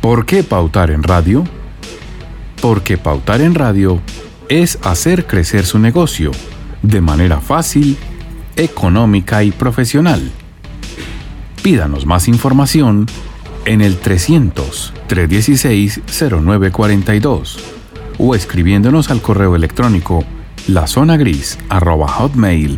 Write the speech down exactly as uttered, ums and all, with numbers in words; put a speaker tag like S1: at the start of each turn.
S1: ¿Por qué pautar en radio? Porque pautar en radio es hacer crecer su negocio de manera fácil, económica y profesional. Pídanos más información en el trescientos, trescientos dieciséis, cero nueve cuarenta y dos o escribiéndonos al correo electrónico lazonagris arroba hotmail